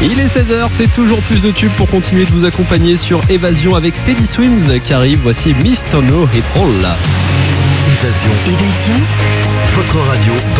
Il est 16h, c'est toujours plus de tubes pour continuer de vous accompagner sur Évasion avec Teddy Swims qui arrive. Voici Mr. No April. Évasion. Votre radio dans